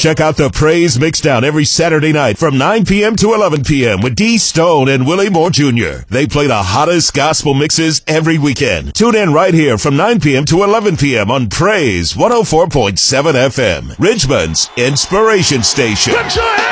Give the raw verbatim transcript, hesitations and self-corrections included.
Check out the Praise Mixdown every Saturday night from nine p.m. to eleven p.m. with D. Stone and Willie Moore Junior They play the hottest gospel mixes every weekend. Tune in right here from nine p.m. to eleven p.m. on Praise one oh four point seven F M, Richmond's Inspiration Station.